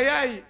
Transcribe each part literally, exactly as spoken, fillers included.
ei, ei.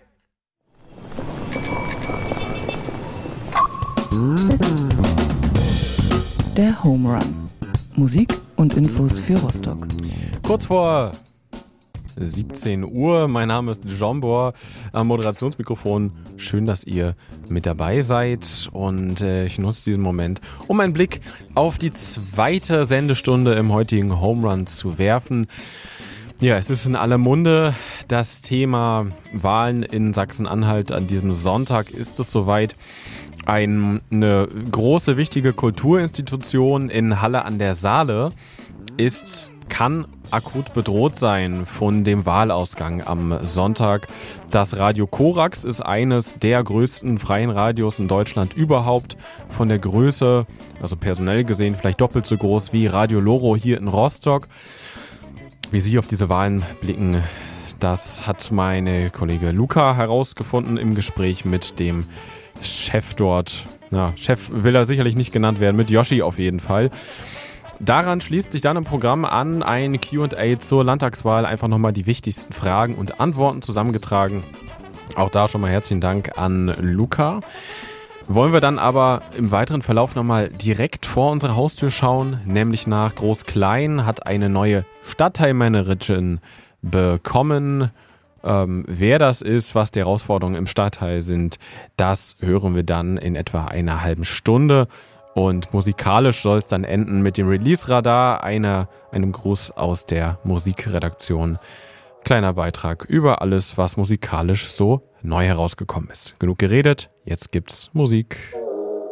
Der Home Run. Musik und Infos für Rostock. Kurz vor siebzehn Uhr, mein Name ist Jombor am Moderationsmikrofon. Schön, dass ihr mit dabei seid und äh, ich nutze diesen Moment, um einen Blick auf die zweite Sendestunde im heutigen Home Run zu werfen. Ja, es ist in aller Munde. Das Thema Wahlen in Sachsen-Anhalt an diesem Sonntag ist es soweit. Ein, eine große, wichtige Kulturinstitution in Halle an der Saale ist, kann akut bedroht sein von dem Wahlausgang am Sonntag. Das Radio Korax ist eines der größten freien Radios in Deutschland überhaupt. Von der Größe, also personell gesehen, vielleicht doppelt so groß wie Radio Loro hier in Rostock. Wie Sie auf diese Wahlen blicken, das hat meine Kollege Luca herausgefunden im Gespräch mit dem Chef dort. Na, Chef will er sicherlich nicht genannt werden, mit Yoshi auf jeden Fall. Daran schließt sich dann im Programm an ein Q und A zur Landtagswahl. Einfach nochmal die wichtigsten Fragen und Antworten zusammengetragen. Auch da schon mal herzlichen Dank an Luca. Wollen wir dann aber im weiteren Verlauf nochmal direkt vor unsere Haustür schauen, nämlich nach Groß-Klein hat eine neue Stadtteilmanagerin bekommen. Ähm, wer das ist, was die Herausforderungen im Stadtteil sind, das hören wir dann in etwa einer halben Stunde. Und musikalisch soll es dann enden mit dem Release-Radar, einer, einem Gruß aus der Musikredaktion. Kleiner Beitrag über alles, was musikalisch so neu herausgekommen ist. Genug geredet, jetzt gibt's Musik.